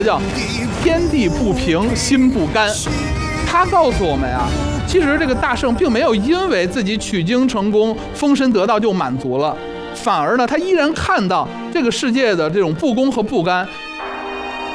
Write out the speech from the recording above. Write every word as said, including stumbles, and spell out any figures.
叫天地不平，心不甘。他告诉我们啊，其实这个大圣并没有因为自己取经成功、封神得道就满足了，反而呢，他依然看到这个世界的这种不公和不甘，